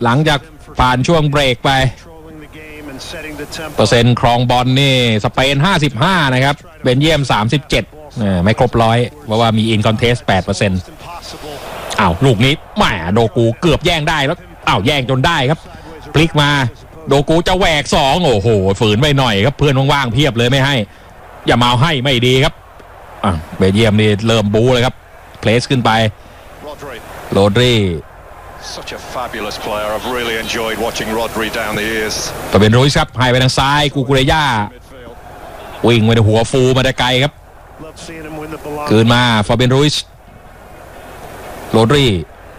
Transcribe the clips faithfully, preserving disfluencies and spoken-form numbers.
หลังจากผ่านช่วงเบรกไปเปอร์เซ็นต์ครองบอลนี่สเปนห้าสิบห้านะครับเบลเยียมสามสิบเจ็ดไม่ครบร้อยเพราะว่ามีอินคอนเทส แปดเปอร์เซ็นต์ อ้าวลูกนี้แหมโดกูเกือบแย่งได้แล้วอ้าวแย่งจนได้ครับพลิกมาโดกูจะแหวกสองโอ้โหฝืนไปหน่อยครับเพื่อนว่างๆเพียบเลยไม่ให้อย่ามาให้ไม่ดีครับอ่ะเบลเยียมนี่เริ่มบู๊เลยครับเพลสขึ้นไปโรดรี Such a fabulous player. I've really enjoyed watching Rodri down the ears. ต่อเป็นรุยส์ครับให้ไปทางซ้ายกูกูเรย่าวิ่งไปในหัวฟูมาได้ไกลครับคืนมาฟาเบียนรุยส์โรดรี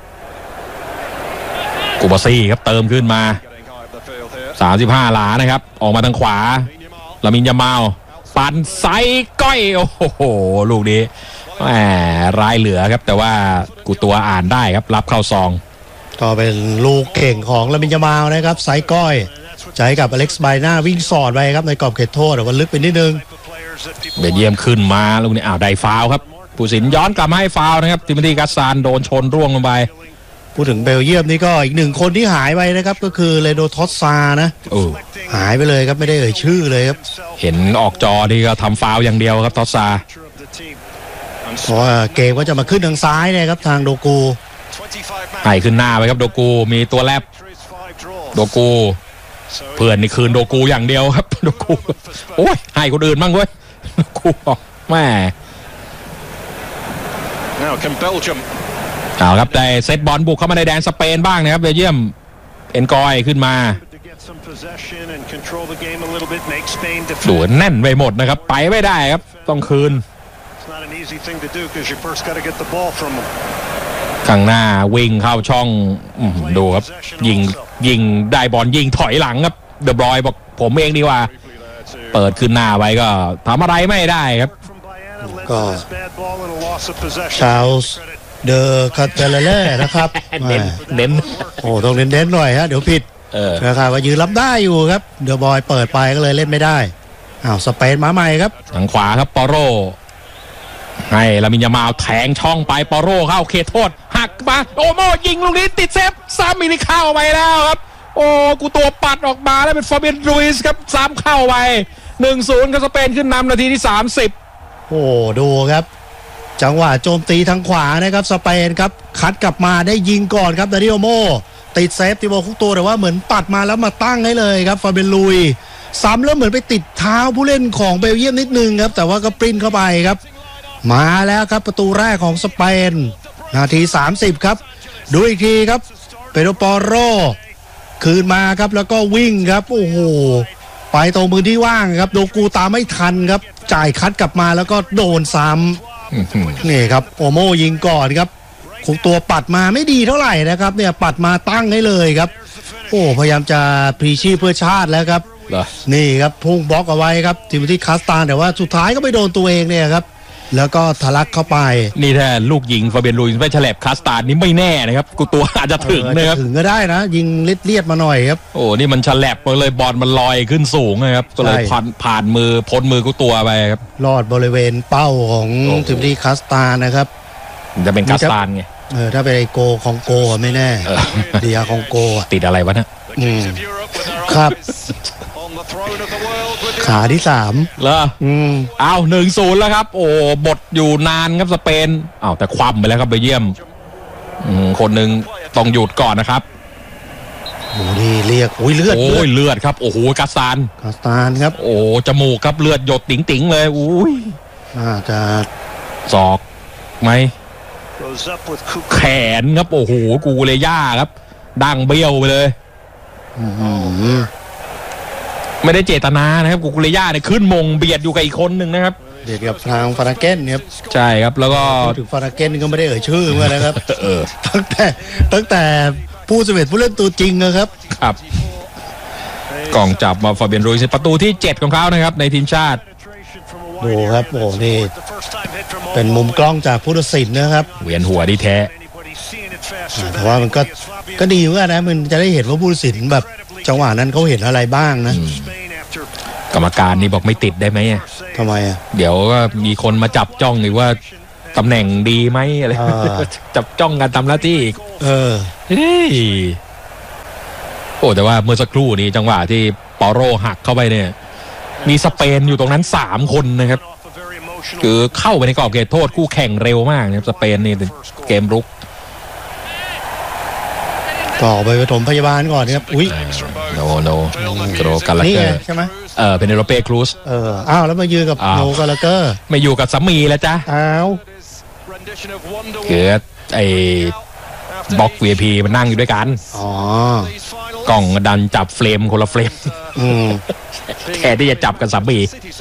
กูบาซี่ครับเติมขึ้นมาสามสิบห้าหลานะครับออกมาทางขวาลามินยามาลปั่นไซก้อยโอ้โหลูกนี้แหมรายเหลือครับแต่ว่ากูตัวอ่านได้ครับรับเข้าซองก็เป็นลูกเก่งของลามินยามาลนะครับไซก้อยใจกับอเล็กซ์ไบน่าวิ่งสอดไปครับในกรอบเขตโทษแต่ว่าลึกไปนิดนึงเบลเยียมขึ้นมาลูกนี้อ้าวได้ฟาวครับผู้สินย้อนกลับมาให้ฟาวนะครับทิโมธีกัสซานโดนชนร่วงลงไปพูดถึงเบลเยียมนี่ก็อีกหนึ่งคนที่หายไปนะครับก็คือเลโดทอสซานะหายไปเลยครับไม่ได้เอ่ยชื่อเลยครับเห็นออกจอที่ก็ทำฟาวอย่างเดียวครับทอสซาเพราะว่าเกมก็จะมาขึ้นทางซ้ายนะครับทางโดกูให้ขึ้นหน้าไปครับโดกูมีตัวแลบโดกูเพื่อนนี่คืนโดกูอย่างเดียวครับโดกูโอ้ยให้คนอื่นบ้างเว้ยโดกูบอกแม่เอาครับได้เซตบอลบุกเข้ามาในแดนสเปนบ้างนะครับเบลเยียมเอ็นกอยขึ้นมาดูแน่นไปหมดนะครับไปไม่ได้ครับต้องคืนข้างหน้าวิ่งเข้าช่องดูครับยิงยิงได้บอลยิงถอยหลังครับเดอะบรอยบอกผมเองดีกว่าเปิดขึ้นหน้าไว้ก็ทำอะไรไม่ได้ครับก็ชาวเดอคาเตเลเล่นะครับเน้นเน้นโอ้ต้องเน้นเน้นหน่อยฮะเดี๋ยวผิดนะครับว่ายืนรับได้อยู่ครับเดอะบอยเปิดไปก็เลยเล่นไม่ได้อ้าวสเปนมาใหม่ครับทางขวาครับปอโรให้ลามินยามาลแทงช่องไปปอโรเข้าเขตโทษหักมาโอโมยิงลูกนี้ติดเซฟซ้ำมินิเข้าไปแล้วครับโอ้กูตัวปัดออกมาแล้วเป็นฟาเบียนรุยส์ครับซ้ำเข้าไป หนึ่งศูนย์ กับสเปนขึ้นนำนาทีที่สามสิบโอ้ดูครับจังหวะโจมตีทางขวานะครับสเปนครับคัดกลับมาได้ยิงก่อนครับดาริโอโมติดเซฟติโบคุกตัวแต่ว่าเหมือนปัดมาแล้วมาตั้งให้เลยครับฟาเบียนรุยส์ซ้ำแล้วเหมือนไปติดเท้าผู้เล่นของเบลเยียมนิดนึงครับแต่ว่าก็ปริ้นเข้าไปครับมาแล้วครับประตูแรกของสเปนนาทีสามสิบครับดูอีกทีครับเปโดรปอโรคืนมาครับแล้วก็วิ่งครับโอ้โหไปตรงมือที่ว่างครับโดกูตามไม่ทันครับจ่ายคัดกลับมาแล้วก็โดนซ้ำนี่ครับโอโมยิงก่อนครับคุกตัวปัดมาไม่ดีเท่าไหร่นะครับเนี่ยปัดมาตั้งให้เลยครับโอ้พยายามจะพลีชีพเพื่อชาติแล้วครับนี่ครับพุ่งบล็อกเอาไว้ครับทิโมธีคาสตานแต่ว่าสุดท้ายก็ไปโดนตัวเองเนี่ยครับแล้วก็ทะลักเข้าไปนี่แท้ลูกยิงฟาเบียนรุยส์ไม่ฉลับคาสตาร์นี่ไม่แน่นะครับกูตัวอาจจะถึงนะครับถึงก็ได้นะยิงเลียดมาหน่อยครับโอ้นี่มันฉลับมาเลยบอลมันลอยขึ้นสูงนะครับก็เลยผ่านผ่านมือพ้นมือกูตัวไปครับลอดบริเวณเป้าของทิโมธีคาสตาร์นะครับจะเป็นคาสตาร์ไงเออถ้าเป็นไอโกของโกไม่แน่เดียของโกติดอะไรวะนะอืมครับขาที่สามเหรออืมอ้าวหนึ่งศูนย์แล้วครับโอ้บทอยู่นานครับสเปนอ้าวแต่คว่ำไปแล้วครับเบลเยียมอืมคนหนึ่งต้องหยุดก่อนนะครับโอ้นี่เรียกโอ้ยเลือดโอ้ยเลือดครับโอ้โหกัสซานกัสซานครับโอ้จมูกครับเลือดหยดติ๋งติ๋งเลยอุ้ยน่าจะศอกไหมแขนครับโอ้โหกูเลยย่าครับดังเบี้ยวไปเลยไม่ได้เจตนานะครับกูกุเลย่าเนี่ยขึ้นมงเบียดอยู่กับอีกคนหนึ่งนะครับเบียดกับทางฟาราเกนครับใช่ครับแล้วก็ถึงฟาราเกนก็ไม่ได้เอ่ยชื่อมานะครับตั้งแต่ตั้งแต่ผู้สำเร็จผู้เล่นตัวจริงนะครับครับกองจับมาฟาเบียนรุยส์ประตูที่เจ็ดของเขานะครับในทีมชาติดูครับโอ้นี่เป็นมุมกล้องจากผู้ตัดสินนะครับเวียนหัวดีแท้แต่ว่ามันก็ก็ดีเหมือนกันนะมันจะได้เห็นว่าผู้ตัดสินแบบจังหวะนั้นเขาเห็นอะไรบ้างนะกรรมการนี่บอกไม่ติดได้ไหมทำไมอ่ะเดี๋ยวก็มีคนมาจับจ้องหรือว่าตำแหน่งดีไหมอะไรจับจ้องกันตามหน้าที่อีกเออเฮ้ยอ้แต่ว่าเมื่อสักครู่นี้จังหวะที่ปอโรหักเข้าไปเนี่ยมีสเปนอยู่ตรงนั้นสามคนนะครับคือเข้าไปในกรอบเขตโทษคู่แข่งเร็วมากนะครับสเปนนี่เกมรุกต่อไปปฐมพยาบาลก่อนครับอุ้ยโนโนโกรกาลาเกอร์ใช่ไหมเออเป็นเอโรเป้ครูซเอออ้าวแล้วมายืนกับโนกาลาเกอร์ไม่อยู่กับสามีแล้วจ้ะอ้าวเกิดไอ้บล็อก วี ไอ พี มันนั่งอยู่ด้วยกันอ๋อกล่องดันจับเฟรมคนละเฟรมแค่ที่จะจับกันสามี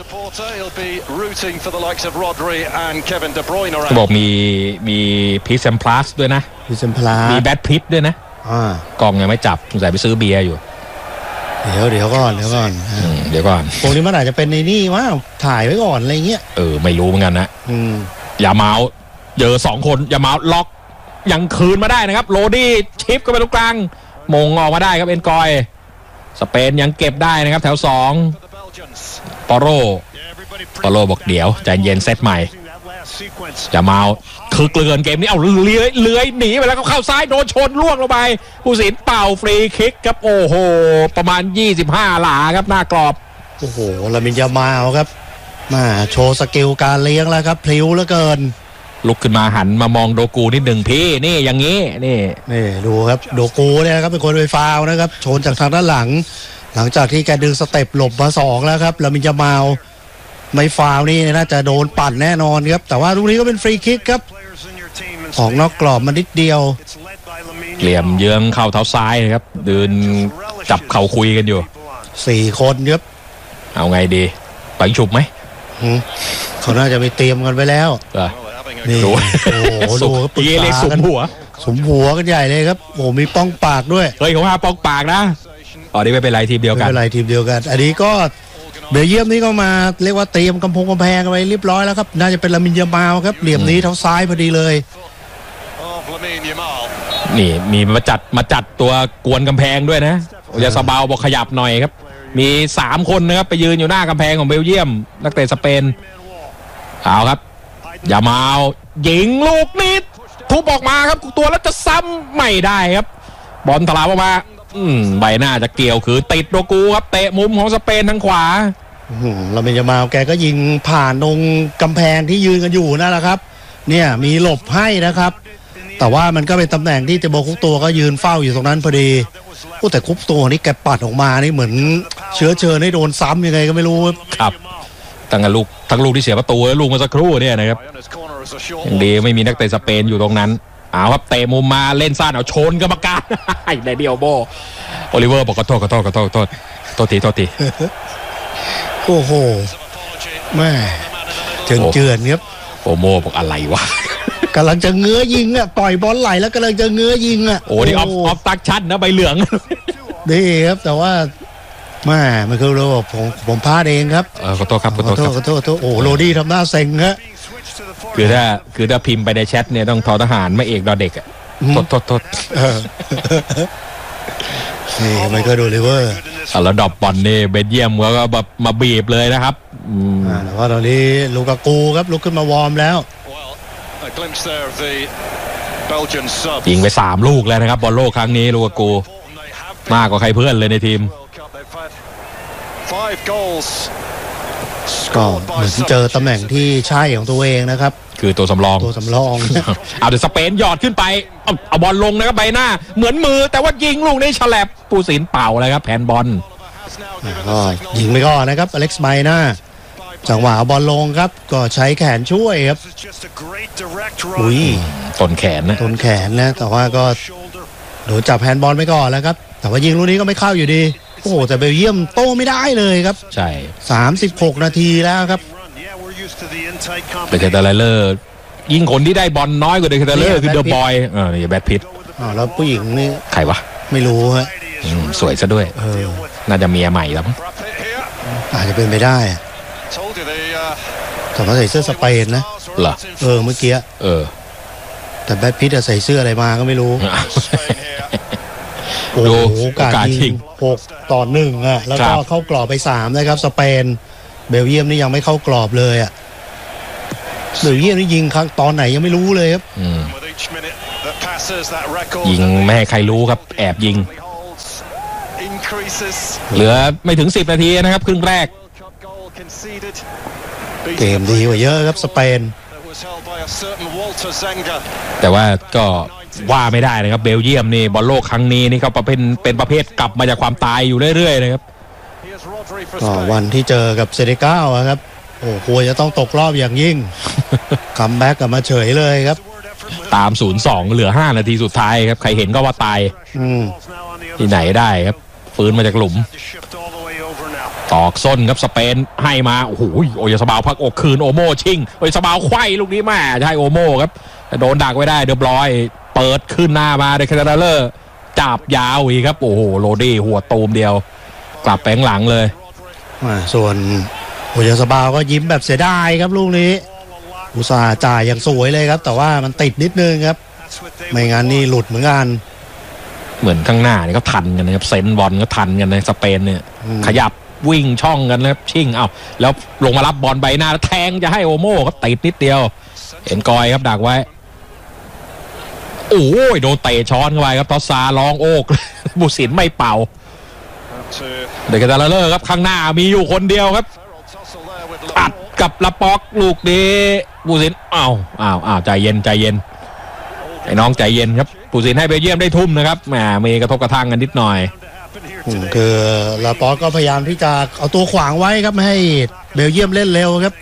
จะบอกมีมีพีซแซมพลัสด้วยนะพีซแซมพลัสมีแบทพิทด้วยนะกล่องยังไม่จับสงสัยไปซื้อเบียร์อยู่เดี๋ยวเดี๋ยวก่อนเดี๋ยวก่อนเดี๋ยวก่อนพวกนี้มันอาจจะเป็นในนี่ว่าถ่ายไว้ก่อนอะไรเงี้ยเออไม่รู้เหมือนกันนะอย่าเมาส์เจอสองคนอย่าเมาส์ล็อกยังคืนมาได้นะครับโรดี้ชิปก็ไปตรงกลางมงออกมาได้ครับเอ็นกอยสเปนยังเก็บได้นะครับแถวสองปอโรปอโรบอกเดี๋ยวใจเย็นเซตใหม่จะมาคึกเลือนเกมนี้เอาเลื้อยเลื้อยหนีไปแล้วก็เข้าซ้ายโดนชนล่วงลงไปผู้สินเป่าฟรีคิกครับโอ้โหประมาณยี่สิบห้าหลาครับหน้ากรอบโอ้โหลามินยามาลครับมาโชว์สกิลการเลี้ยงแล้วครับพลิ้วเหลือเกินลุกขึ้นมาหันมามองโดกูนิดหนึ่งพี่นี่อย่างนี้นี่นี่ดูครับโดกูเนี่ยครับเป็นคนไปฟาวนะครับชนจากทางด้านหลังหลังจากที่แกดึงสเต็ปหลบมาสองแล้วครับลามินยามาลไม่ฟาวนี่น่าจะโดนปั่นแน่นอนครับแต่ว่าลูกนี้ก็เป็นฟรีคิกครับออกนอกกรอบมานิดเดียวเหลี่ยมเยื้องเข่าเท้าซ้ายนะครับเดินจับเข่าคุยกันอยู่สี่คนครับเอาไงดีไปฉุบไหมเขาน่าจะไปเตรียมกันไปแล้วนี่โอ้โหดูปรึกษากันหัวสมหัวกันใหญ่เลยครับโอ้มีป้องปากด้วยเฮ้ยเขาว่าป้องปากนะอ๋อนี่ไม่เป็นไรทีมเดียวกันไม่เป็นไรทีมเดียวกันอันนี้ก็เบลเยียมนี่ก็มาเรียกว่าเตรียมกำพงกำแพงไว้เรียบร้อยแล้วครับน่าจะเป็นลามินยามาลครับเหลี่ยมนี้เท้าซ้ายพอดีเลยนี่มีมาจัดมาจัดตัวกวนกำแพงด้วยนะยาซาบาวบอกขยับหน่อยครับมีสามคนนะครับไปยืนอยู่หน้ากำแพงของเบลเยียมนักเตะสเปนเอาครับยามาลยิงลูกนิดทุบออกมาครับตัวแล้วจะซ้ำไม่ได้ครับบอลถลาออกมาใบหน้าจะเกี่ยวคือติดโดกูครับเตะมุมของสเปนทางขวาเราเมนยามาลแกก็ยิงผ่านตรงกำแพงที่ยืนกันอยู่นั่นแหละครับเนี่ยมีหลบให้นะครับแต่ว่ามันก็เป็นตำแหน่งที่เจโบคุปตัวก็ยืนเฝ้าอยู่ตรงนั้นพอดีโอ้แต่คุปตัวนี่แกปัดออกมานี่เหมือนเชื้อเชิญให้โดนซ้ำยังไงก็ไม่รู้ครับตั้งแต่ลูกทั้งลูกที่เสียประตูและลูกเมื่อสักครู่เนี่ยนะครับอย่างดีไม่มีนักเตะสเปนอยู่ตรงนั้นเอาครับเตะมุมมาเล่นซ่านเอาชนกรรมการไอ้เดียวโบโอลิเวอร์บอกขอโทษขอโทษขอโทษขอโทษโทษทีโทษทีโอ้โหแม่เจือนเจือนครับโอโมบอกอะไรวะกำลังจะเงื้อยิงอ่ะปล่อยบอลไหลแล้วกำลังจะเงื้อยิงอ่ะโอ้นี่ออฟออฟตักชัดนะใบเหลืองดีครับแต่ว่าแม่มันคือเราบอกผมผมพลาดเองครับขอโทษครับขอโทษขอโทษขอโทษโอ้โรดี้ทำหน้าเซ็งฮะคือถ้าคือถ้าพิมพ์ไปในแชทเนี่ยต้องทอทหารไม่เอกดอเด็กอ่ะโทษโทษโทษนี่ไมเคิลโอลิเวอร์แล้วดรอปบอลนี่เบลเยียมก็แบบมาบีบเลยนะครับแต่ว่าตอนนี้ลูกากูครับลุกขึ้นมาวอร์มแล้วยิงไปสามลูกแล้วนะครับบอลโลกครั้งนี้ลูกากูมากกว่าใครเพื่อนเลยในทีมก็เหมือนเจอตำแหน่งที่ใช่ของตัวเองนะครับคือตัวสำรองตัวสำรองเอาเดี๋ยวสเปนหยอดขึ้นไปเอาเอาบอลลงนะครับใบหน้าเหมือนมือแต่ว่ายิงลูกนี้ฉลับผู้สินเป่าเลยครับแผนบอลก็ยิงไปก่อนนะครับอเล็กซ์ไบน่าจังหวะบอลลงครับก็ใช้แขนช่วยครับอุ้ยต้นแขนนะต้นแขนนะแต่ว่าก็โดนจับแฮนด์บอลไปก่อนแล้วครับแต่ว่ายิงลูกนี้ก็ไม่เข้าอยู่ดีโอ้โหแต่เบลเยียมโต้ไม่ได้เลยครับใช่สามสิบหกนาทีแล้วครับเดคเตอร์เลอร์ยิงคนที่ได้บอลน้อยกว่าเดคเตอร์เลอร์คือเดอะบอยเออนี่แบทพิทอ๋อแล้วผู้หญิงนี่ใครวะไม่รู้ฮะสวยซะด้วยน่าจะเมียใหม่แล้วอาจจะเป็นไปได้แต่ว่าใส่เสื้อสเปนนะเหรอเออเมื่อกี้เออแต่แบทพิทใส่เสื้ออะไรมาก็ไม่รู้โอ้โหการยิงหกต่อหนึ่งอ่ะแล้วก็เข้ากรอบไปสามนะครับสเปนเบลเยียมนี่ยังไม่เข้ากรอบเลยอ่ะเบลเยียมนี่ยิงครั้งตอนไหนยังไม่รู้เลยครับยิงไม่ให้ใครรู้ครับแอบยิงเหลือไม่ถึงสิบนาทีนะครับครึ่งแรกเกมดีกว่าเยอะครับสเปนแต่ว่าก็ว่าไม่ได้นะครับเบลเยียมนี่บอลโลกครั้งนี้นี่เขาเป็นเป็นประเภทกลับมาจากความตายอยู่เรื่อยๆนะครับก็วันที่เจอกับเซเนกัลครับโอ้ควรจะต้องตกรอบอย่างยิ่ง คัมแบ็กกลับมาเฉยเลยครับตาม ศูนย์สอง เหลือห้านาทีสุดท้ายครับใครเห็นก็ว่าตายที่ไหนได้ครับฟื้นมาจากหลุมตอกส้นครับสเปนให้มาโอ้โหโอยสบาวพักอกคืนโอโมชิงโอยสบาวไขว้ลูกนี้แม่ใช่โอโมครับโดนดักไว้ได้เรียบร้อยเปิดขึ้นหน้ามาเดคาร์เลอร์จับยาวอีกครับโอ้โหโรดี้หัวตูมเดียวกลับแปงหลังเลยส่วนโอยสบาวก็ยิ้มแบบเสียดายครับลูกนี้อุตส่าห์จ่ายอย่างสวยเลยครับแต่ว่ามันติดนิดนึงครับไม่งั้นนี่หลุดเหมือนกันเหมือนข้างหน้านี่ก็ทันกันนะครับเซนบอลก็ทันกันในสเปนเนี่ยขยับวิ่งช่องกันนะครับชิ่งเอ้าแล้วลงมารับบอลใบหน้าแทงจะให้โอโม่ก็ติดนิดเดียวเห็นกอยครับดักไว้โอ้ยโดนเตะช้อนเข้าไปครับทอซาร้องโอกบุษินไม่เป่าเด็กกาลาเลอร์ครับข้างหน้ามีอยู่คนเดียวครับอัดกับละปอกลูกนี้บุษินอ้าวอ้าวอ้าวใจเย็นใจเย็นไอ้น้องใจเย็นครับบุษินให้เบลเยียมได้ทุ่มนะครับแหมมีกระทบกระทั่งกันนิดหน่อยคือลาปอสก็พยายามที่จะเอาตัวขวางไว้ครับไม่ให้เบลเยียมเล่นเร็วครับ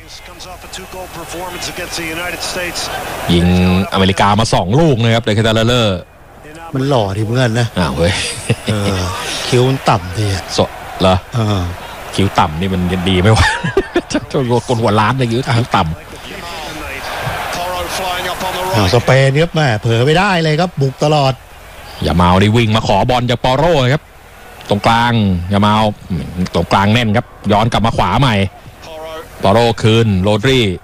ยิงอเมริกามาสองลูกนะครับเดคาร์เลอร์มันหล่อทีเหมือนกันนะอ้าวเว้ยคิ้วมันต่ำดีอะสดเหรอคิ้วต่ำนี่มันดีไหมวะจนคนหัวล้านเลยคิ้วต่ำสเปนครับแม่เผลอไม่ได้เลยครับบุกตลอดอย่าเมาได้วิ่งมาขอบอลจากปอโร่ครับตรงกลางอย่าเมาตรงกลางแน่นครับย้อนกลับมาขวาใหม่ปอโร่คืนโรดรี่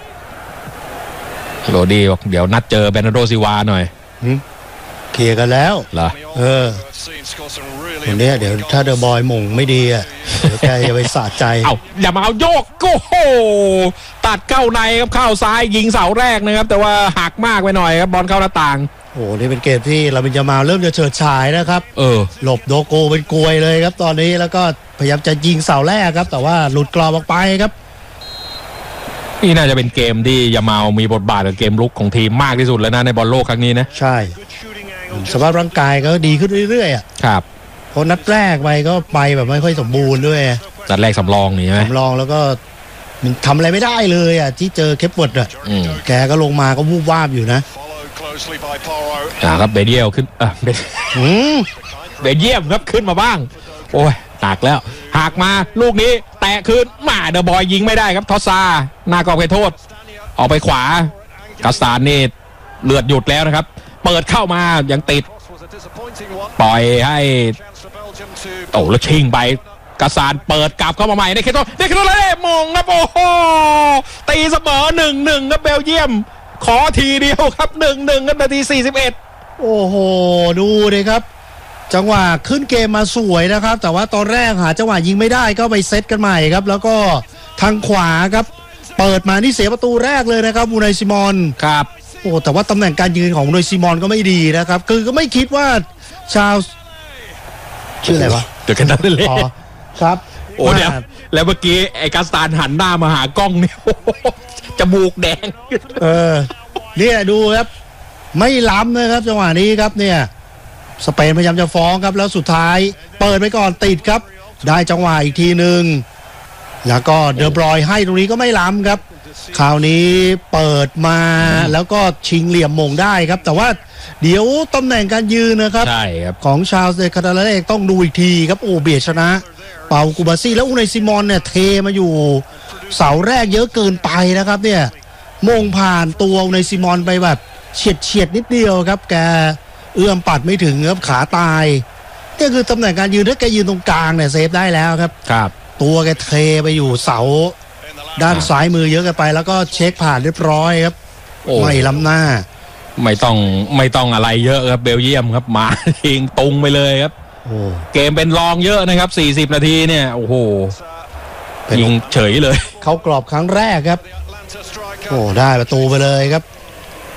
โรดี้บอกเดี๋ยวนัดเจอเบรนาร์โดซิวาหน่อยเคลียร์กันแล้วเหรอเออวันนี้เดี๋ยวถ้าเดอะบอยมงไม่ดีอ่ะเดี๋ยวแกจะไปสะใจเอ้าอย่ามาเอาโยกโอ้โหตัดเข้าในครับเข้าซ้ายยิงเสาแรกนะครับแต่ว่าหักมากไปหน่อยครับบอลเข้าหน้าต่างโอ้นี่เป็นเกมที่เราเป็นจะมาเริ่มจะเฉิดฉายนะครับเออหลบโดโกเป็นกลวยเลยครับตอนนี้แล้วก็พยายามจะยิงเสาแรกครับแต่ว่าหลุดกรอบออกไปครับนี่น่าจะเป็นเกมที่ยามามีบทบาทกับเกมลุกของทีมมากที่สุดแล้วนะในบอลโลกครั้งนี้นะใช่สภาพร่างกายก็ดีขึ้นเรื่อยๆอ่ะครับเพราะนัดแรกไปก็ไปแบบไม่ค่อยสมบูรณ์ด้วยนัดแรกสำรองนี่ใช่ไหมสำรองแล้วก็มันทำอะไรไม่ได้เลยอ่ะที่เจอเคปเวิร์ดอ่ะแกก็ลงมาก็วูบวาบอยู่นะอ่าครับเบเดียลขึ้นอ่ะเบเดียมครับขึ้นมาบ้างโอ้ยตักแล้วหักมาลูกนี้แตะคืนมาเดอะบอยยิงไม่ได้ครับทอซาหน้ากรอบเขตโทษออกไปขวากาสตานนี่เลือดหยุดแล้วนะครับเปิดเข้ามายังติดปล่อยให้โอ้แล้วชิงไปกาสตานเปิดกลับเข้ามาใหม่ในเขตโทษในเขตโทษเลยมงครับโอ้โหตีเสมอหนึ่งหนึ่งครับเบลเยียมขอทีเดียวครับหนึ่งหนึ่งนาทีสี่สิบเอ็ดโอ้โหดูเลยครับจังหวะขึ้นเกมมาสวยนะครับแต่ว่าตอนแรกหาจังหวะยิงไม่ได้ก็ไปเซตกันใหม่ครับแล้วก็ทางขวาครับเปิดมานี่เสียประตูแรกเลยนะครับอูไนซิมอนครับโอ้แต่ว่าตำแหน่งการยืนของอูไนซิมอนก็ไม่ดีนะครับคือก็ไม่คิดว่าชาวชื่ออะไรวะเดี๋ยวกันนั่นเลยครับโอ้เนี่ยแล้วเมื่อกี้ไอ้กาสตานหันหน้ามาหากล้องนี่จมูกแดงเออเนี่ยดูครับไม่ล้ำนะครับจังหวะนี้ครับเนี่ยสเปนพยายามจะฟ้องครับแล้วสุดท้ายเปิดไปก่อนติดครับได้จังหวะอีกทีหนึ่งแล้วก็เดอบรอยให้ตรงนี้ก็ไม่ล้ำครับคราวนี้เปิดมาแล้วก็ชิงเหลี่ยมมงได้ครับแต่ว่าเดี๋ยวตำแหน่งการยืนนะครับใช่ครับของชาวเซคาตาเลต้องดูอีกทีครับโอ้เบียดชนะเปากูบาซี่แล้วอูไนซิมอนเนี่ยเทมาอยู่เสาแรกเยอะเกินไปนะครับเนี่ยมงผ่านตัวอูไนซิมอนไปแบบเฉียดเฉียดนิดเดียวครับแกเอื้อมปัดไม่ถึงครับขาตายนี่คือตำแหน่งการยืนถ้าแกยืนตรงกลางเนี่ยเซฟได้แล้วครับครับตัวแกเทไปอยู่เสาด้านซ้ายมือเยอะกันไปแล้วก็เช็คผ่านเรียบร้อยครับไม่ล้ำหน้าไม่ต้องไม่ต้องอะไรเยอะครับเบลเยียมครับมายิงตรงไปเลยครับเกมเป็นรองเยอะนะครับสี่สิบนาทีเนี่ยโอ้โหยิงเฉยเลยเข้ากรอบครั้งแรกครับโอ้ได้ประตูไปเลยครับ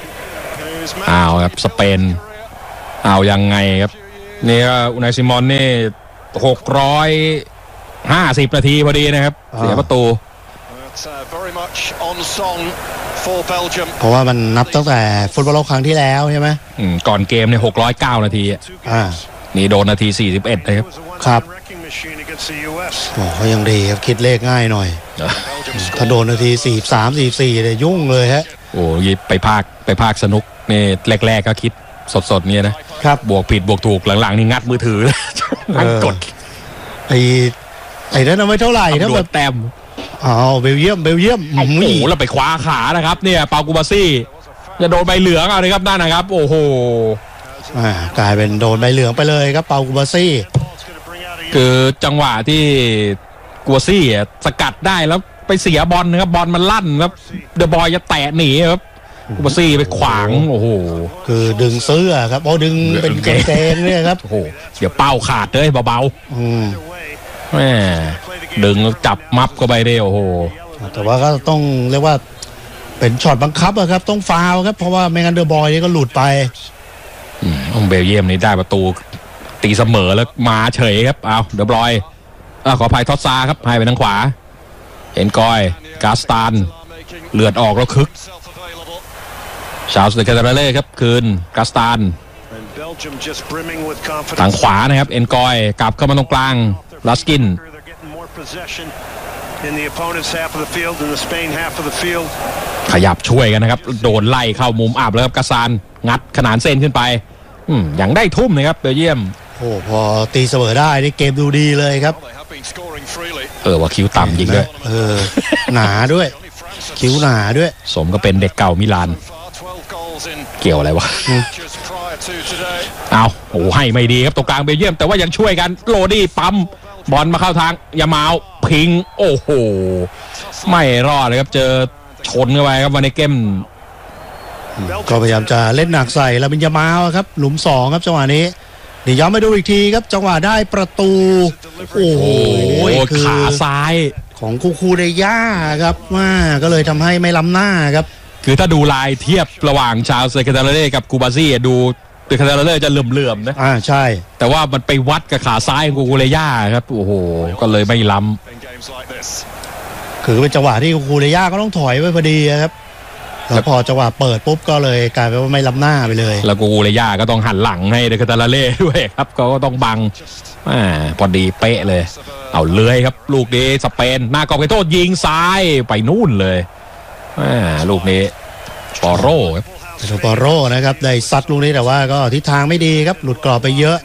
อ้าวครับสเปนเอายังไงครับนี่ก็อูไนซิมอนนี่หกร้อยห้าสิบนาทีพอดีนะครับเสียประตู That's, uh, very much on song for Belgium. เพราะว่ามันนับตั้งแต่ฟุตบอลโลกครั้งที่แล้วใช่ไหมอืมก่อนเกมเนี่ยหกร้อยเก้านาทีอะอ่านี่โดนนาทีสี่สิบเอ็ดนะครับครับ Wrecking machine against the ยู เอส. โอ้ก็ยังดีครับคิดเลขง่ายหน่อย Belgium ถ้า scored. โดนนาทีสี่สามสี่สี่เนี่ยยุ่งเลยฮะโอ้ยไปภาคไปภาคสนุกนี่แรกๆก็คิดสดๆเนี่ยนะครับ บวกผิดบวกถูกหลังๆนี่งัดมือถือเออกดไอ้ไอ้นั่นเอาไม่เท่าไหร่ถ้าตำรแบวจบแต้มอ้าวเบลเยียมเบลเยียมโอ้โหแล้วไปคว้าขานะครับเนี่ยเปากูบาซี่จะโดนใบเหลืองเอาเลยครับนั่นนะครับโอ้โหอ่ากลายเป็นโดนใบเหลืองไปเลยครับเปากูบาซี่คือจังหวะที่กัวซี่อ่ะสกัดได้แล้วไปเสียบอลนะครับบอลมันลั่นครับเดอะบอยจะแตะหนีครับกัวซี่ไปขวางโอ้โหคือดึงเสื้อครับโอ้ดึงเป็นกางเกงเนี่ยครับโอ้โหเดี๋ยวเป้าขาดเลยเบาอืมๆแม่ดึงแล้วจับมัฟเข้าไปได้โอ้โหแต่ว่าก็ต้องเรียกว่าเป็นช็อตบังคับอะครับต้องฟาวล์ครับเพราะว่าไม่งั้นเดอะบอยนี่ก็หลุดไปอืมองเบลเยียมนี่ได้ประตูตีเสมอแล้วมาเฉยครับเอาเดอะบอยอ่ะขออภัยทอสซาครับให้ไปทางขวาเห็นกอยกาสตานเลือดออกแล้วคึก ชาวสเตเกเตเล่ครับคืนกาสตาน And Belgium just brimming with ทาง confidence. ขวานะครับเอ็นกอยกลับเข้ามาตรงกลางลัสกิน They're getting more possession in the opponent's half of the field in the Spain half of the field. ขยับช่วยกันนะครับโดนไล่เข้ามุมอับแล้วครับกาซานงัดขนานเส้นขึ้นไปอืมอย่างได้ทุ่มนะครับเบลเยียมโอ้พอตีเสมอได้นี่เกมดูดีเลยครับ Well, they have been scoring freely. เออว่าคิ้วต่ำจริงด้วยเออหนาด้วย Only France have คิ้วหนาด้วยสมก็เป็นเด็กเก่ามิลาน so far twelve goals in เกี่ยวอะไรวะ matches prior to today. เอาโอ้ให้ไม่ดีครับตรงกลางเบลเยียมแต่ว่ายังช่วยกันโรดี้ปั๊มบอลมาเข้าทางยามาลพิงโอ้โหไม่รอดเลยครับเจอชนเข้าไปครับวันในเกมก็พยายามจะเล่นหนักใส่แล้วเป็นยามาลครับหลุมสองครับจังหวะนี้เดี๋ยวย้อนไปดูอีกทีครับจังหวะได้ประตู โอ้โหโอ้คือขาซ้ายของคูคูเดย่าครับว่าก็เลยทำให้ไม่ล้ำหน้าครับคือถ้าดูลายเทียบระหว่างชาวเซเคเตเล่กับกูบาซี่ดูเซเคเตเล่จะเหลื่อมๆนะอ่าใช่แต่ว่ามันไปวัดกับขาซ้ายของกูกูเลย่าครับโอ้โหก็เลยไม่ล้ In games like this. คือเป็นจังหวะที่คูคูเดย่าก็ต้องถอยไว้พอดีครับแล้วพอจังหวะเปิดปุ๊บก็เลยกลายเป็นว่าไม่ล้ำหน้าไปเลยำแล้วกูกูเลย่าก็ต้องหันหลังให้เดคาตาลาเล่ด้วยครับเขาก็ต้องบังอ่าพอดีเป๊ะเลย เอาเลื้อยครับลูกนี้สเปนหน้ากรอบเขตโทษยิงซ้ายไปนู่นเลยอ่าลูกนี้ปอโร่ครับโรปาโรนะครับได้ซัดลูกนี้แต่ว่าก็ทิศทางไม่ดีครับหลุดกรอบไปเยอะ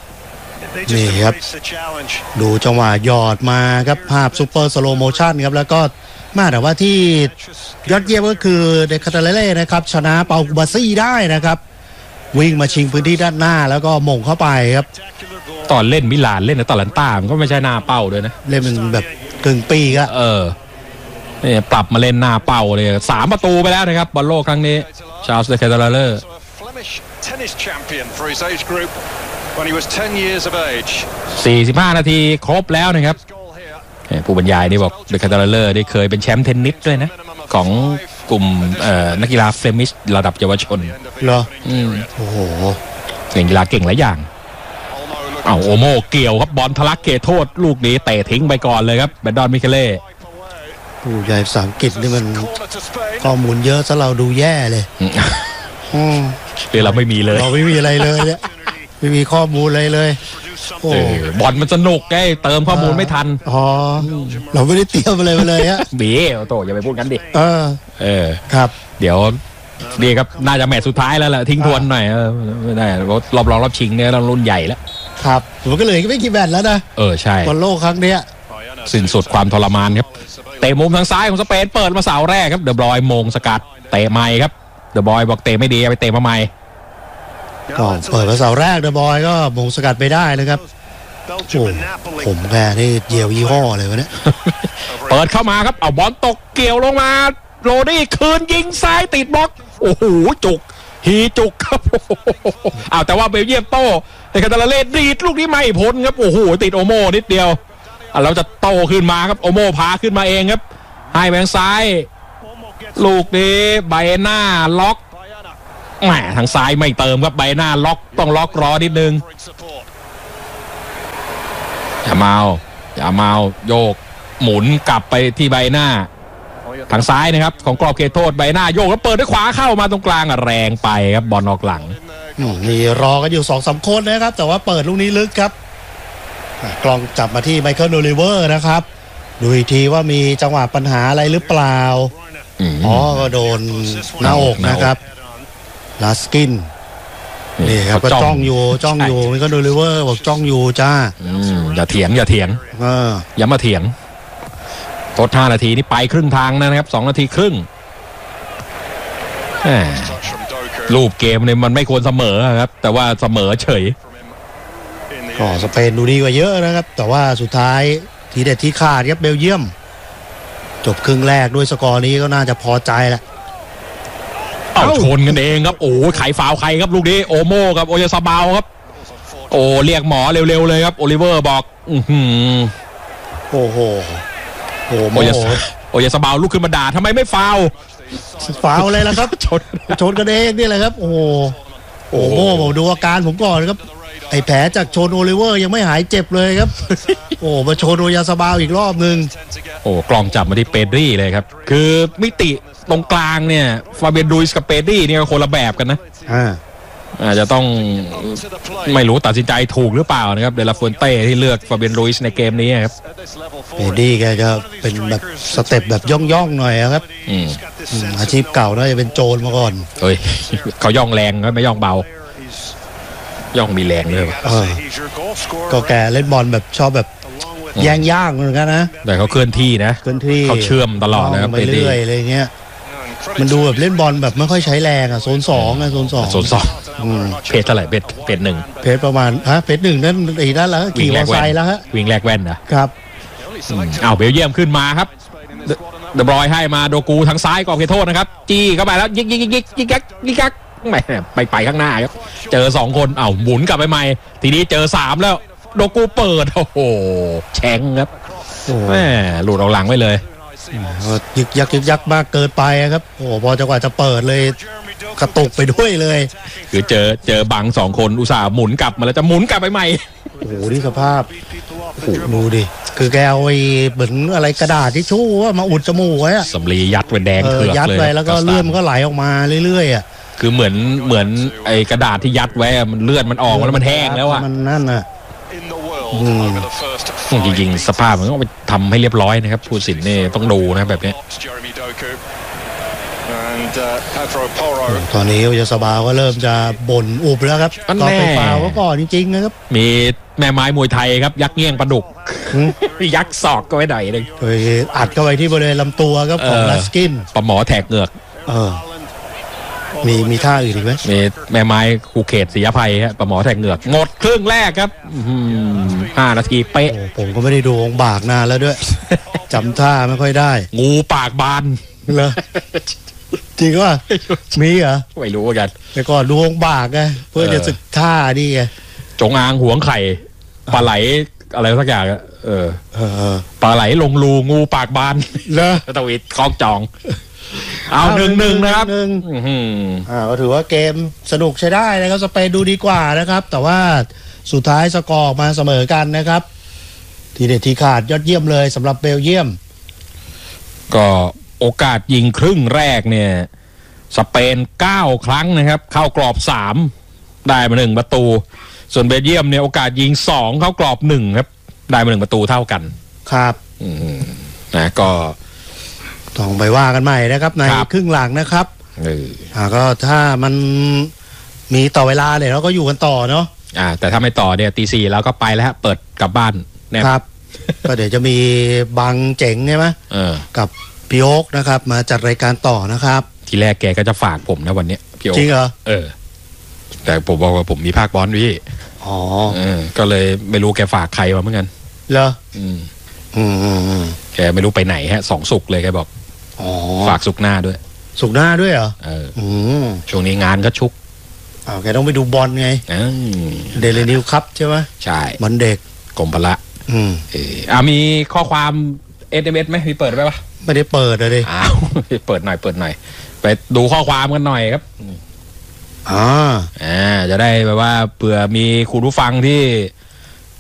They just Yeah, yep. embrace the challenge. ดูจังหวะหยอดมาครับภาพซูเปอร์สโลโมชั่นครับแล้วก็มาแต่ว่าที่ยอดเยี่ยมก็คือเดคาตาเล่นะครับชนะเปากูบาซี่ได้นะครับ วิ่งมาชิงพื้นที่ด้านหน้าแล้วก็หม่งเข้าไปครับ Spectacular goal. ตอนเล่นมิลานเล่นในตอลันต้ามันก็ไม่ใช่หน้าเป้าด้วยนะเล่นเป็นแบบกึ่งปีกอะเออนี่ปรับมาเล่นหน้าเป้าเลยสามประตูไปแล้วนะครับบอลโลกครั้งนี้ชาลส์เดคาตาลาเล่ So a Flemish tennis champion for his age group when he was ten years of age. สี่สิบห้านาทีครบแล้วนะครับ His goal here. เอ่อผู้บรรยายนี่บอกเดคาตาลาเล่ได้เคยเป็นแชมป์เทนนิสด้วยนะของกลุ่มเอ่อนักกีฬาเฟมิชระดับเยาวชน End of the เหรอ opening period. โอ้โหเล่นกีฬาเก่งหลายอย่าง Olmo looking เอาโอโมเกี่ยวครับบอลทะลักเขตโทษลูกนี้เตะทิ้งไปก่อนเลยครับแบนดอนมิเคเล่ wipe away. ผู้ใหญ่ภาษาอังกฤษนี่มัน Corner to Spain. ข้อมูลเยอะซะเราดูแย่เลยอืมคือเราไม่มีเลยเราไม่มีอะไรเลยเนี่ยไม่มีข้อมูลอะไรเลย Produce โอ้ something. เออบอลมันสนุกไงเติมข้อมูลไม่ทันอ๋อเราไม่ได้เตรียมอะไรมาเลยฮะบีโตอย่าไปพูดกันดิเออเออครับเดี๋ยวดีครับน่าจะแมตช์สุดท้ายแล้วแหละทิ้งทวนหน่อยเออไม่ได้รอบรองรอบชิงเนี่ยเรารุ่นใหญ่แล้วครับผมก็เหลยไม่กี่แมตช์แล้วนะเออใช่บอลโลกครั้งเนี้ยสิ้นสุดความทรมานครับเตะมุมทางซ้ายของสเปนเปิดมาเสาแรกครับเดอะบอยมงสกัดเตะไม่ครับเดอะบอยบอกเตะไม่ดีเอาไปเตะมาใหม่ก็เปิดมาเสาแรกเดอะบอยก็มงสกัดไปได้นะครับ Belgium โอ้ and Napoli. ผมแกนี่เหยี่ยวยี่ห้อเลยวะเนี่ยเปิดเข้ามาครับเอาบอลตกเกี่ยวลงมาโรดี้คืนยิงซ้ายติดบล็อกโอ้โหจุกฮีจุกครับอ้าวแต่ว่าเบลเยียมโต้แต่คาตาลาเล่ดีดลูกนี้ไม่พ้นครับโอ้โหติดโอโมนิดเดียวอ่ะเราจะโต้ขึ้นมาครับโอโมพาขึ้นมาเองครับให้แบงซ้าย Olmo gets ลูกนี้ใบหน้าล็อก Bayana แหมทางซ้ายไม่เติมครับใบหน้าล็อกต้องล็อกรอนิดนึง offering support. อย่าเมาอย่าเมาโยกหมุนกลับไปที่ใบหน้าทางซ้ายนะครับของกรอบเขตโทษใบหน้าโยกแล้วเปิดด้วยขวาเข้ามาตรงกลางแรงไปครับบอลออกหลังนี่รอกันอยู่ สองสาม คนนะครับแต่ว่าเปิดลูกนี้ลึกครับกล้องจับมาที่ไมเคิลโอลิเวอร์นะครับดูอีกทีว่ามีจังหวะปัญหาอะไรหรือเปล่าอ๋อก็โดนหน้าอกนะครับลาสกินนี่ครับก็จ้องอยู่จ้องอยู่ไมเคิลโอลิเวอร์บอกจ้องอยู่จ้าอย่าเถียงอย่าเถียงอย่ามาเถียงทดห้านาทีนี่ไปครึ่งทางนะครับสองนาทีครึ่งรูปเกมเนี่ยมันไม่ควรเสมอครับแต่ว่าเสมอเฉยก็สเปนดูดีกว่าเยอะนะครับแต่ว่าสุดท้ายทีเด็ดที่ขาดครับเบลเยียมจบครึ่งแรกด้วยสกอร์นี้ก็น่าจะพอใจแล้วเอาชนกันเองครับโอ้ไขฟาวใครครับลูกนี้โอโม่กับโอยาซาบาวครับโอ้เรียกหมอเร็วๆเลยครับโอลิเวอร์บอกอือหือโอ้โหโอ้โยโอยาซาบาวลุกขึ้นมาด่าทำไมไม่ฟาวฟาวอะไรล่ะครับชนชนกันเองนี่แหละครับโอ้โหโอ้โหผมดูอาการผมก่อนครับไอ้แผลจากชนโอลิเวอร์ยังไม่หายเจ็บเลยครับโอ้มาชนโอยาซาบาวอีกรอบนึงโอ้กลองจับมาที่เปดรี่เลยครับคือมิติตรงกลางเนี่ยฟาเบียนดูอิสกับเปดรี่เนี่ยคนละแบบกันนะอ่าอาจจะต้องไม่รู้ตัดสินใจถูกหรือเปล่านะครับเดลาฟูนเต้ที่เลือกฟาเบียนลุยส์ในเกมนี้ครับเปดรี่แกจะเป็นแบบสเต็ปแบบย่องๆหน่อยครับอาชีพเก่าน่าจะเป็นโจรมาก่อนเฮ้ยเขาย่องแรงไม่ย่องเบาย่องมีแรงเลยก็แกเล่นบอลแบบชอบแบบแย่งย่างเหมือนกันนะแต่เขาเคลื่อนที่นะเคลื่อนที่เขาเชื่อมตลอดนะครับไปเรื่อยอะไรเงี้ยมันดูแบบเล่นบอลแบบไม่ค่อยใช้แรงอ่ะโซนสองอ่ะโซนสองโซนสองเพจเท่าไหร่เพจเพจหนึ่งเพจประมาณฮะเพจหนึ่งนั่นอีนั่นแล้วขี่มอเตอร์ไซค์แล้วฮะวิ่งแลกแว่นนะครับเอาเบลเยียมขึ้นมาครับเดบรอยให้มาโดกูทางซ้ายกรอบเขตโทษนะครับจี้เข้าไปแล้วยิกยิกยิกยิกยิกยิกยิกยิกไม่ไปไปข้างหน้าครับเจอสองคนเอาหมุนกลับไปใหม่ทีนี้เจอสามแล้วโดกูเปิดโอ้โหแฉงครับแม่หลุดออกหลังไปเลยยึกยักยึกยักมากเกินไปครับโอ้พอจังหวะจะเปิดเลยกระตุกไปด้วยเลยคือเจอเจอบังสองคนอุตส่าห์หมุนกลับมาแล้วจะหมุนกลับไปใหม่โอ้โหนี่สภาพโอ้โหดูดิคือแกเอาไอ้เหมือนอะไรกระดาษที่ชู่ว่ามาอุดจมูกไว้อะสำลียัดไว้แดงเถือกเลยยัดไว้แล้วก็เลือดมันก็ไหลออกมาเรื่อยๆอ่ะคือเหมือนเหมือนไอ้กระดาษที่ยัดไว้มันเลือดมันออกแล้วมันแห้งแล้วอ่ะมันนั่นอ่ะจริงๆสภาพมันต้องไปทำให้เรียบร้อยนะครับผู้สินนี่ต้องดูนะแบบนี้ตอนนี้โอยาซาบาวก็เริ่มจะบ่นอุบแล้วครับก็ไปฟาวก็ก่อนจริงๆนะครับมีแม่ไม้มวยไทยครับยักเงี้ยงปลาดุกยักศอกก็ไว้ไหนเลยอัดเข้าไปที่บริเวณลำตัวครับของลาสกินปลาหมอแถกเหงือกมีมีท่าอื่นอีกไหมมีแม่ไม้คูเขตศรีอภัยฮะปลาหมอแทงเหงือกหมดครึ่งแรกครับห้านาทีเป๊ะผมก็ไม่ได้ดูองบากนานแล้วด้วยจำท่าไม่ค่อยได้งูปากบานเหรอจริงว่ามีเหรอไม่รู้กันแต่ก่อนดูองบากไงเพื่อจะศึกท่านี่ไงจงอางหวงไข่ปลาไหลอะไรสักอย่างเออปลาไหลลงรูงูปากบานเหรอตะวิดคล้องจองเอาหนึ่งหนึ่งนะครับอ่าก็ถือว่าเกมสนุกใช้ได้นะครับสเปนดูดีกว่านะครับแต่ว่าสุดท้ายสกอร์มาเสมอกันนะครับทีเด็ดทีขาดยอดเยี่ยมเลยสำหรับเบลเยียมก็โอกาสยิงครึ่งแรกเนี่ยสเปนเก้าครั้งนะครับเข้ากรอบสามได้มาหนึ่งประตูส่วนเบลเยียมเนี่ยโอกาสยิงสองเข้ากรอบหนึ่งครับได้มาหนึ่งประตูเท่ากันครับนะก็ต้องไปว่ากันใหม่นะครับในครึ่งหลังนะครับอ่าก็ถ้ามันมีต่อเวลาเนี่ยเราก็อยู่กันต่อเนาะอ่าแต่ถ้าไม่ต่อเนี่ยตีสี่แล้วก็ไปแล้วเปิดกลับบ้านนะครับก็เดี๋ยวจะมีบังเจ๋งใช่ไหมกับพี่โอ๊กนะครับมาจัดรายการต่อนะครับทีแรกแกก็จะฝากผมนะวันนี้พี่โอ๊กจริงเหรอเออแต่ผมบอกว่าผมมีภาคบอลพี่อ๋อก็เลยไม่รู้แกฝากใครมาเหมือนกันเหรออืมอืมแกไม่รู้ไปไหนฮะสองสุกเลยแกบอกฝากสุกหน้าด้วยสุกหน้าด้วยเหรอเออช่วงนี้งานก็ชุกอ้าวแกต้องไปดูบอลไงเดลินิวคัพใช่ไหมใช่บอลเด็กกรมพละอืมเอออ่ามีข้อความ เอส เอ็ม เอส ไหมมีเปิดไปปะไม่ได้เปิดเลยอ้าวเปิดหน่อยเปิดหน่อยไปดูข้อความกันหน่อยครับอ่าอ่าจะได้แบบว่าเผื่อมีคุณผู้ฟังที่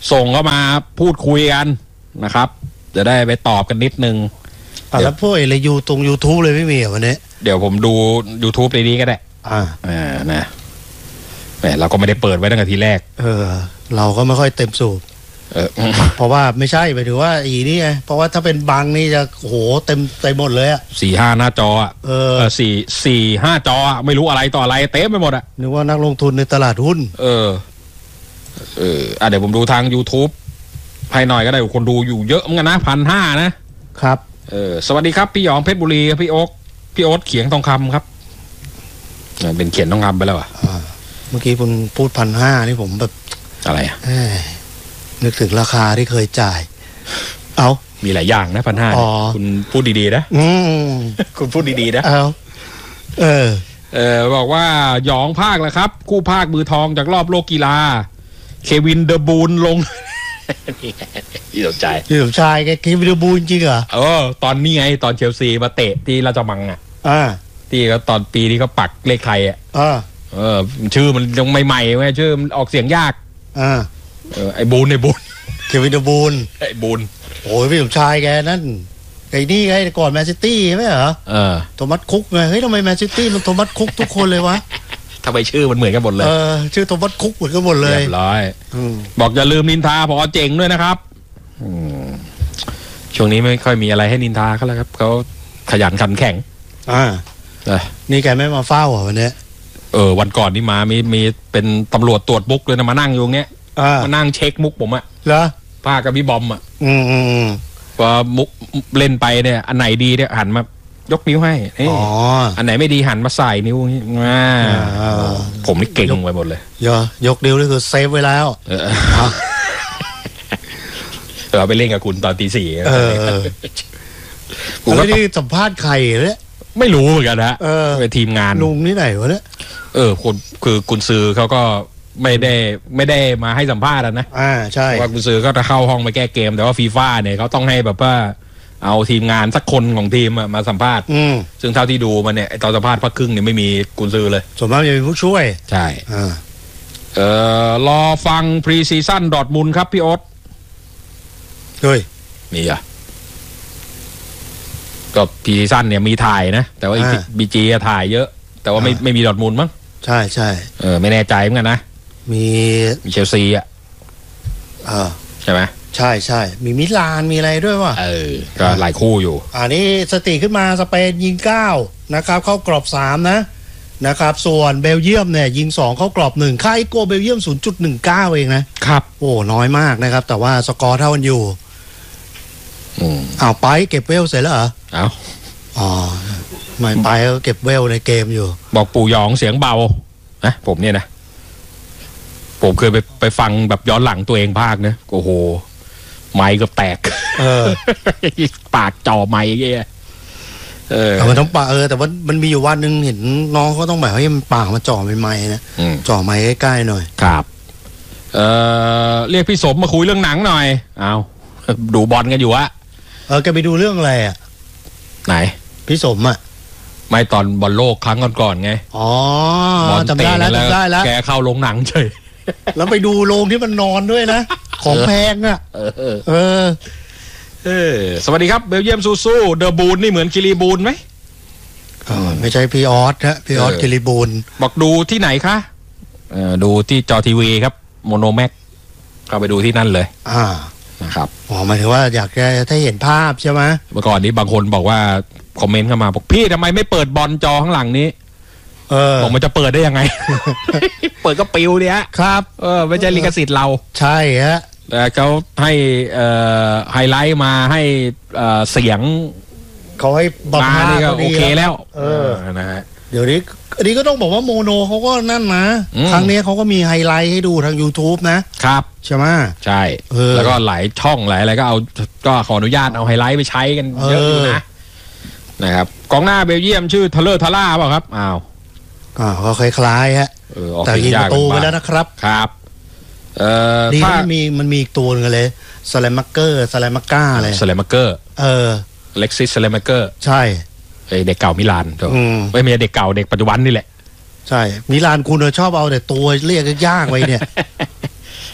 ส่งเข้ามาพูดคุยกันนะครับจะได้ไปตอบกันนิดนึงอ่ะแล้วพวกอะไรยูตรง YouTube เลยไม่มีเหรอวันนี้เดี๋ยวผมดู YouTube ในนี้ก็ได้อ่าอ่านะแหมเราก็ไม่ได้เปิดไว้ตั้งแต่ทีแรกเออเราก็ไม่ค่อยเต็มสูบเออเพราะว่าไม่ใช่หมายถึงว่าอีนี่ไงเพราะว่าถ้าเป็นบังนี่จะโหเต็มเต็มหมดเลยอ่ะสี่ห้าหน้าจออ่ะเออสี่สี่ห้าจออ่ะไม่รู้อะไรต่ออะไรเต็มไปหมดอ่ะนึกว่านักลงทุนในตลาดหุ้นเออเอออ่ะเดี๋ยวผมดูทาง YouTube ให้หน่อยก็ได้คนดูอยู่เยอะเหมือนกันนะพันห้านะครับเออสวัสดีครับพี่หยองเพชรบุรีพี่โอ๊คพี่โอ๊ตเขียงทองคำครับเป็นเขียนทองคำไปแล้วอ่ะเมื่อกี้คุณพูดพันห้านี่ผมแบบอะไรอ่ะนึกถึงราคาที่เคยจ่ายเอามีหลายอย่างนะพันห้าคุณพูดดีๆนะคุณพูดดีๆนะเอาเออเออบอกว่าหยองภาคแล้วครับคู่ภาคมือทองจากรอบโลกกีฬาเควินเดอร์บูนลงพี่สมชายพี่สมชายแกเควินเดอร์บูนจริงเหรอเออตอนนี้ไงตอนเชลซีมาเตะที่ราชมังอ่ะอ่าที่ก็ตอนปีที่เขาปักเลขไทยอ่ะอ่าเออชื่อมันยังใหม่ๆไงชื่อมันออกเสียงยากอ่าเออไอ้บูนไอ้บูนเควินเดอร์บูนไอ้บูนโอ้ยพี่สมชายแกนั่นไอ้นี่ไงก่อนแมนซิตี้ไหมเหรอเออโทมัสคุกไงเฮ้ยทำไมแมนซิตี้มันโทมัสคุกทุกคนเลยวะทำไมชื่อมันเหมือนกันหมดเลยเออชื่อโทมัสคุกเหมือนกันหมดเลยเรียบร้อยบอกอย่าลืมนินทาพอเจ๋งด้วยนะครับช่วงนี้ไม่ค่อยมีอะไรให้นินทาเขาแล้วครับเขาขยันขันแข็งอ่านี่แกไม่มาเฝ้าเหรอวันนี้เออวันก่อนนี่มามีมีเป็นตำรวจตรวจมุกเลยนะมานั่งอยู่ตรงเนี้ยมานั่งเช็คมุกผมอะเหรอภาคกับพี่บอมอะอืมอืมพอมุกเล่นไปเนี่ยอันไหนดีเนี่ยหันมายกนิ้วให้อ๋ออันไหนไม่ดีหันมาใส่นิ้วอ่าผมนี่เก่งไปหมดเลยยอยกนิ้วนี่คือเซฟไว้แล้วเออเราไปเล่นกับคุณตอนตีสี่เออผมไม่ได้สัมภาษณ์ใครเลยไม่รู้เหมือนกันนะเป็นทีมงานลุงนี่ไหนวะเนี่ยเออคนคือกุนซือเขาก็ไม่ได้ไม่ได้มาให้สัมภาษณ์นะอ่าใช่ว่ากุนซือก็จะเข้าห้องไปแก้เกมแต่ว่าฟีฟ่าเนี่ยเขาต้องให้แบบว่าเอาทีมงานสักคนของทีมมาสัมภาษณ์ซึ่งเท่าที่ดูมาเนี่ยตอนสัมภาษณ์พักครึ่งเนี่ยไม่มีกุนซือเลยส่วนมากจะเป็นผู้ช่วยใช่อ่าเออรอฟังพรีซีซั่นดอร์ทมุนด์ครับพี่โอ๊ตเฮ้ยมีอ่ะก็พรีซีซั่นเนี่ยมีถ่ายนะแต่ว่าบีจีถ่ายเยอะแต่ว่าไม่ไม่มีดอร์ทมุนด์มั้งใช่ใช่เออไม่แน่ใจเหมือนกันนะมีมีเชลซีอ่ะเออใช่ไหมใช่ใช่มีมิลานมีอะไรด้วยวะเออก็หลายคู่อยู่อันนี้สติขึ้นมาสเปนยิงเก้านะครับเข้ากรอบสามนะนะครับส่วนเบลเยียมเนี่ยยิงสองเข้ากรอบหนึ่งค่าอีโกเบลเยียม ศูนย์จุดหนึ่งเก้า เองนะครับโอ้น้อยมากนะครับแต่ว่าสกอร์เท่ากันอยู่อืมอ้าวไปเก็บเวลเสร็จแล้วเหรออ้าวอ๋อไม่ไปก็เก็บเวลในเกมอยู่บอกปู่หยองเสียงเบานะผมเนี่ยนะผมเคยไปไปฟังแบบย้อนหลังตัวเองภาคนะโอ้โหไมค์ก็แตกเออปากจ่อไมค์แกเออมันต้องปากเออแต่ว่ามันมีอยู่วันนึงเห็นน้องเขาต้องแบบให้มันปากมันจ่อไมค์นะจ่อไมค์ใกล้ๆหน่อยครับเออเรียกพี่สมมาคุยเรื่องหนังหน่อยเอาดูบอลกันอยู่อะเออแกไปดูเรื่องอะไรอ่ะไหนพี่สมอ่ะไม่ตอนบอลโลกครั้งก่อนๆไงอ๋อจำได้แล้วจำได้แล้วแกเข้าโรงหนังเฉยแล้วไปดูโรงที่มันนอนด้วยนะของแพงอ่ะเออเออเออสวัสดีครับเบลเยียมสู้ๆเดอะบูนนี่เหมือนคิริบูนไหมไม่ใช่พี่ออสฮะพี่ออสคิริบูนบอกดูที่ไหนคะเออดูที่จอทีวีครับโมโนแม็กเข้าไปดูที่นั่นเลยอ่านะครับอ๋อหมายถึงว่าอยากจะให้เห็นภาพใช่ไหมเมื่อก่อนนี้บางคนบอกว่าคอมเมนต์เข้ามาบอกพี่ทำไมไม่เปิดบอลจอข้างหลังนี้เออบอกมันจะเปิดได้ยังไง เปิดก็ปิวเนี่ยครับเออไม่ใช่ลิขสิทธิ์เราใช่ฮะแต่เขาให้เอ่อไฮไลท์มาให้เอ่อเสียงเขาให้บังคับก็โอเคแล้วเออนะฮะเดี๋ยวนี้อันนี้ก็ต้องบอกว่าโมโนเขาก็นั่นนะครั้งนี้เขาก็มีไฮไลท์ให้ดูทาง YouTube นะครับใช่ไหมใช่แล้วก็หลายช่องหลายอะไรก็เอาก็ขออนุญาตเอาไฮไลท์ไปใช้กันเยอะอยู่นะนะครับกองหน้าเบลเยียมชื่อทเลอร์ทาร่าเปล่าครับอ้าวอ่าก็คล้ายๆฮะแต่ยิงประตูไปแล้วนะครับครับเอ่อนี่มันมีมันมีอีกตัวนึงเลยสแลมักเกอร์สแลมักก้าอะไรสแลมักเกอร์เออเล็กซิสสแลมักเกอร์ใช่เด็กเก่ามิลานไม่ใช่เด็กเก่าเด็กปัจจุบันนี่แหละใช่มิลานคุณชอบเอาแต่ตัวเรียกยากไว้เนี่ย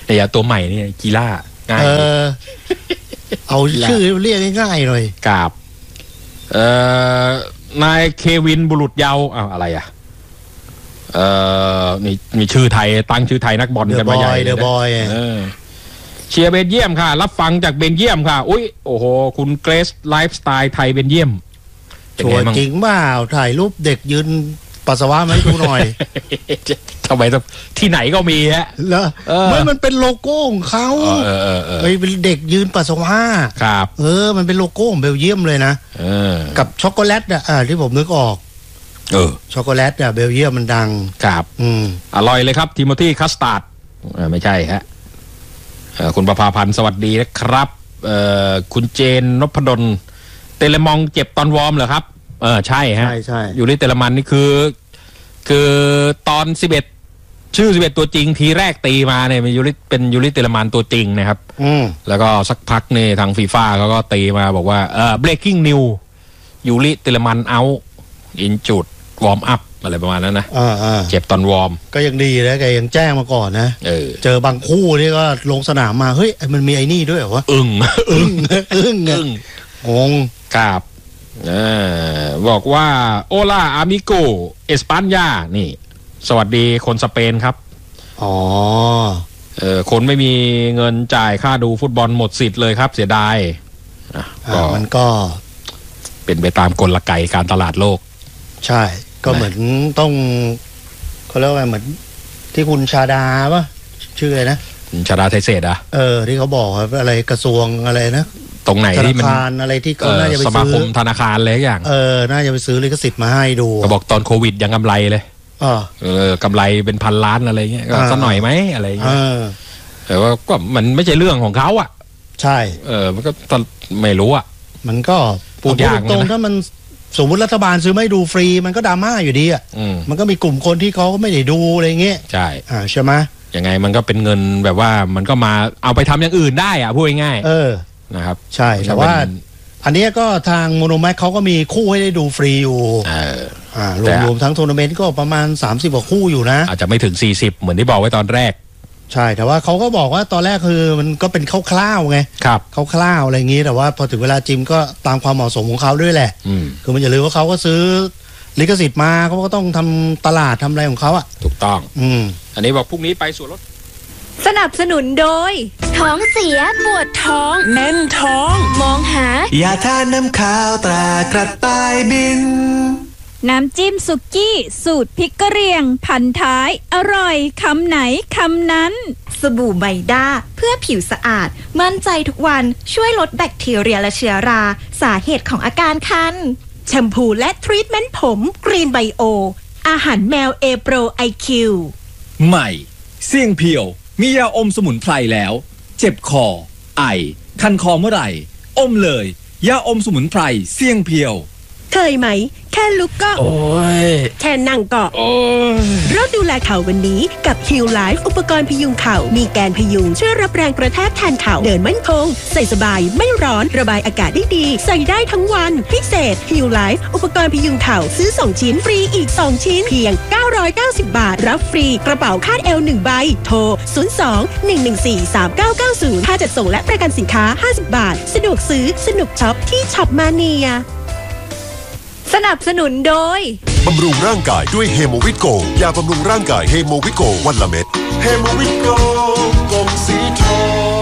แต่ยาตัวใหม่นี่กีล่าง่ายเออ เอาชื่อเรียกง่ายๆหน่อยกราบเอ่อนายเควินบุรุษเยาว์อ้าวอะไรอ่ะเอ่อมีมีชื่อไทยตั้งชื่อไทยนักบอลกันมาใหญ่เลยเดอะบอยเออเชียร์เบนเยียมค่ะรับฟังจากเบนเยียมค่ะอุ้ยโอ้โหคุณเกรซไลฟ์สไตล์ไทยเบนเยียมชัวร์จริงเปล่าถ่ายรูปเด็กยืนปัสสาวะมาให้ดูหน่อยทำไมต้องที่ไหนก็มีฮะแล้วมันมันเป็นโลโก้ของเขาเออเออเออไอ้เป็นเด็กยืนปัสสาวะครับเออมันเป็นโลโก้ของเบลเยียมเลยนะเออกับช็อกโกแลตอ่ะอ่าที่ผมนึกออกเออช็อกโกแลตอ่ะเบลเยียมมันดังครับอืมอร่อยเลยครับทิโมธีคัสตาร์ดไม่ใช่ฮะเอ่อคุณประภาพันธ์สวัสดีนะครับเอ่อคุณเจนนพดลเตเลมองเจ็บตอนวอร์มเหรอครับเออใช่ฮะใช่ใช่อยู่ในเตเลมันนี่คือ คือตอนสิบเอ็ดชื่อสิบเอ็ดตัวจริงทีแรกตีมาเนี่ยเป็นยูริเป็นยูริเตเลมันตัวจริงนะครับอืมแล้วก็สักพักนี่ทางฟีฟ่าเขาก็ตีมาบอกว่าเออ breaking news ยูริเตเลมันเอาอินจุดวอร์มอัพอะไรประมาณนั้นนะอ่าอ่าเจ็บตอนวอร์มก็ยังดีนะแกยังแจ้งมาก่อนนะเออเจอบางคู่นี่ก็ลงสนามมาเฮ้ยมันมีไอ้นี่ด้วยเหรอวะอึ้งอึ้งอึ้งไงอึ้งงงครับเออบอกว่าโอลาอามิโกเอสปานยานี่ สวัสดีคนสเปนครับอ๋อเออคนไม่มีเงินจ่ายค่าดูฟุตบอลหมดสิทธิ์เลยครับเสียดายอ่ะก็อ่ามันก็เป็นไปตามกลไกการตลาดโลกใช่ ก็เหมือนต้องเขาเรียกว่าเหมือนที่คุณชาดาปะชื่ออะไรนะชาดาไทยเศษอะเออที่เขาบอกว่าอะไรกระทรวงอะไรนะตรงไหนธนาที่มันคารอะไรที่เอเขาอน่าจะไปสมาซื้อคมธนาคารอะไรอย่างเออน่าจะไปซื้อลิขสิทธิ์มาให้ดูก็บอกตอนโควิดยังกำไรเลยอ่าเออกำไรเป็นพันล้านอะไรเงี้ยก็อ่าสักหน่อยไหมอะไรเงี้เอย อแต่ว่าก็มันไม่ใช่เรื่องของเขาอ่ะใช่เออมันก็ไม่รู้อ่ะมันก็พูดยากตรงนะๆถ้ามันสมมติรัฐบาลซื้อไม่ดูฟรีมันก็ดราม่าอยู่ดีอ่ะอืมมันก็มีกลุ่มคนที่เขาไม่ได้ดูอะไรเงี้ยใช่อ่าใช่ไหมยังไงมันก็เป็นเงินแบบว่ามันก็มาเอาไปทำอย่างอื่นได้อะพูดง่ายเออๆนะครับใช่แต่ว่า อันเนี้ยก็ทางโมโนแม็กเขาก็มีคู่ให้ได้ดูฟรีอยู่เอออ่าแต่รวมๆทั้งทัวร์นาเมนต์ก็ประมาณสามสิบกว่าคู่อยู่นะอาจจะไม่ถึงสี่สิบเหมือนที่บอกไว้ตอนแรกใช่แต่ว่าเขาก็บอกว่าตอนแรกคือมันก็เป็นคร่าวๆไงครับคร่าวๆอะไรอย่างงี้แต่ว่าพอถึงเวลาจิมก็ตามความเหมาะสมของเขาด้วยแหละอืมคือมันอย่าลืมว่าเขาก็ซื้อลิขสิทธิ์มาเขาก็ต้องทำตลาดทำอะไรของเขาอ่ะถูกต้องอืมอันนี้บอกพรุ่งนี้ไปสวนรถสนับสนุนโดย ท้องเสียปวดท้อง แน่นท้อง มองหายาทาน้ำขาวตรากระต่ายบินน้ำจิ้มสุกี้ สูตรพริกกะเหรี่ยง พันท้าย อร่อย คำไหน คำนั้นสบู่ไบด้าเพื่อผิวสะอาด มั่นใจทุกวันช่วยลดแบคทีเรียและเชื้อรา สาเหตุของอาการคันแชมพูและทรีทเมนต์ผมกรีนไบโออาหารแมวเอโปรไอคิวใหม่เสี่ยงเพียวมียาอมสมุนไพรแล้ว เจ็บคอ ไอ คันคอเมื่อไหร่ อมเลย ยาอมสมุนไพรเสี่ยงเพียวเคยไหม แค่ลุกก็โอ้ยแค่นั่งก็โอ้ยเริ่มดูแลเข่าวันนี้กับ Heal Life อุปกรณ์พยุงเข่ามีแกนพยุงช่วยรับแรงกระแทกแทนเข่าเดินมั่นคง ใส่สบายไม่ร้อนระบายอากาศได้ดี ใส่ได้ทั้งวันพิเศษ Heal Life อุปกรณ์พยุงเข่าซื้อสองชิ้นฟรีอีกสองชิ้นเพียงเก้าร้อยเก้าสิบบาทรับฟรีกระเป๋าคาดเอวหนึ่งใบโทรศูนย์ สอง หนึ่ง หนึ่ง สี่ สาม เก้า เก้า ศูนย์ค่าจัดส่งและประกันสินค้าห้าสิบบาทสะดวกซื้อสนุกช็อปที่ช็อปมาเนียสนับสนุนโดยบำรุงร่างกายด้วยเฮโมวิโกยาบำรุงร่างกายเฮโมวิโกวันละเม็ดเฮโมวิโกกล่องสีทอง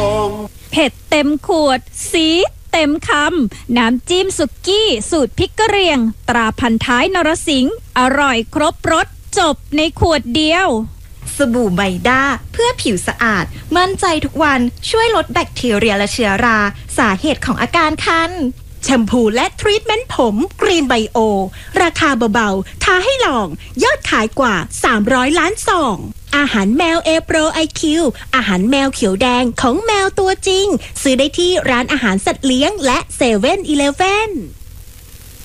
เผ็ดเต็มขวด สีเต็มคำ น้ำจิ้มสุกี้ สูตรพริกกะเหรี่ยง ตราพันท้ายนรสิงห์อร่อยครบรสจบในขวดเดียวสบู่ไบด้าเพื่อผิวสะอาด มั่นใจทุกวันช่วยลดแบคทีเรียและเชื้อรา สาเหตุของอาการคันแชมพูและทรีทเมนต์ผมกรีนไบโอราคาเบาๆท้าให้ลองยอดขายกว่าสามร้อยล้านซองอาหารแมวเอโปรไอคิวอาหารแมวเขียวแดงของแมวตัวจริงซื้อได้ที่ร้านอาหารสัตว์เลี้ยงและเซเว่นอีเลฟเว่น